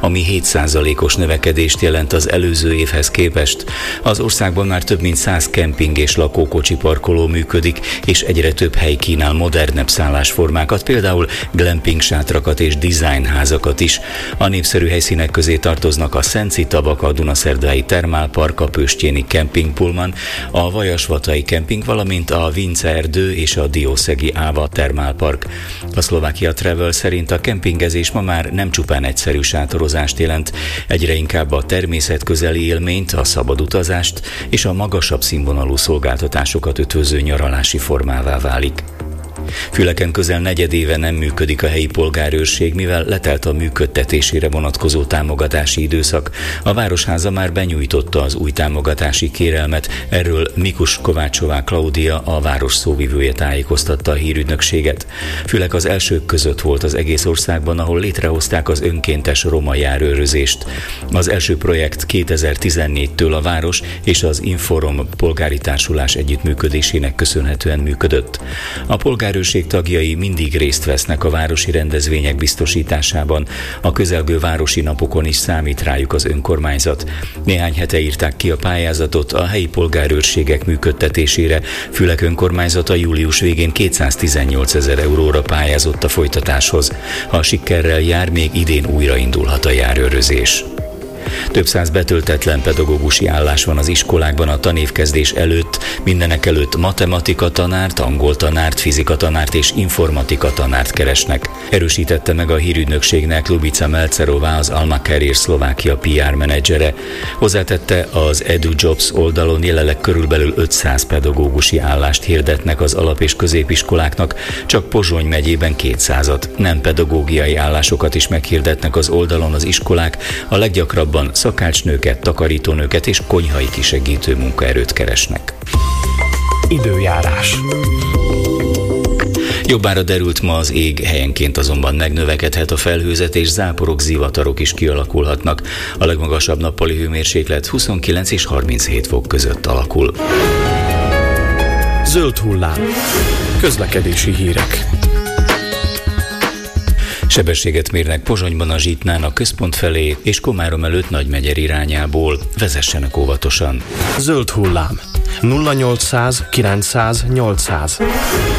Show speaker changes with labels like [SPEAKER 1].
[SPEAKER 1] ami 7%-os növekedést jelent az előző évhez képest. Az országban már több mint 100 kemping és lakókocsi parkoló működik, és egyre több hely kínál modernebb szállásformákat, például glamping sátrakat és designházakat is. A népszerű helyszínek közé tartoznak a Szenci-tavak, a Dunaszerdái Termálpark, a Pöstjéni Camping Pullman, a Vajasvatai Camping, valamint a Vince erdő és a Diószegi Áva Termálpark. A Slovakia Travel szerint a kempingezés ma már nem csupán egyszerű sátorozást jelent, egyre inkább a természetközeli élményt, a szabad utazást és a magasabb színvonalú szolgáltatásokat ötvöző nyaralási formává válik. Füleken közel negyedéve nem működik a helyi polgárőrség, mivel letelt a működtetésére vonatkozó támogatási időszak. A Városháza már benyújtotta az új támogatási kérelmet, erről Mikus Kovácsová Klaudia, a város szóvivője tájékoztatta a hírügynökséget. Fülek az elsők között volt az egész országban, ahol létrehozták az önkéntes roma járőrözést. Az első projekt 2014-től a város és az Inforom polgári társulás együttműködésének köszönhetően működött. A polgárőrség tagjai mindig részt vesznek a városi rendezvények biztosításában, a közelgő városi napokon is számít rájuk az önkormányzat. Néhány hete írták ki a pályázatot a helyi polgárőrségek működtetésére. Fülek önkormányzata július végén 218 000 euróra pályázott a folytatáshoz. Ha sikerrel jár, még idén újraindulhat a járőrözés. Több száz betöltetlen pedagógusi állás van az iskolákban a tanévkezdés előtt, mindenekelőtt matematika tanárt, angol tanárt, fizika tanárt és informatika tanárt keresnek. Erősítette meg a hírügynökségnek Lubica Melcerová, az Alma Career Szlovákia PR menedzsere. Hozzátette, az EduJobs oldalon jelenleg körülbelül 500 pedagógusi állást hirdetnek az alap- és középiskoláknak, csak Pozsony megyében 200-at. Nem pedagógiai állásokat is meghirdetnek az oldalon az iskolák, a leggyakrabban szakácsnőket, takarítónőket és konyhai kisegítő munkaerőt keresnek.
[SPEAKER 2] Időjárás.
[SPEAKER 1] Jobbára derült ma az ég, helyenként azonban megnövekedhet a felhőzet, és záporok, zivatarok is kialakulhatnak. A legmagasabb nappali hőmérséklet 29 és 37 fok között alakul.
[SPEAKER 2] Zöld hullám. Közlekedési hírek.
[SPEAKER 1] Sebességet mérnek Pozsonyban a Zsitnán a központ felé, és Komárom előtt Nagymegyer irányából. Vezessenek óvatosan.
[SPEAKER 2] Zöld hullám. 0800 900 800.